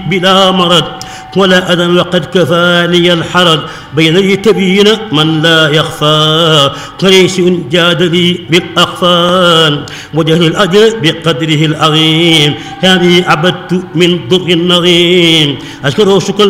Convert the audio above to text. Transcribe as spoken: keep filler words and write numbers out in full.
بلا مرض ولا أذى وقد كفاني الحرج بين يتبين من لا يخفى قريش جاد لي بالأخفان وجه الأجر بقدره العظيم هذه عبدت من ضر النظيم أشكر شكر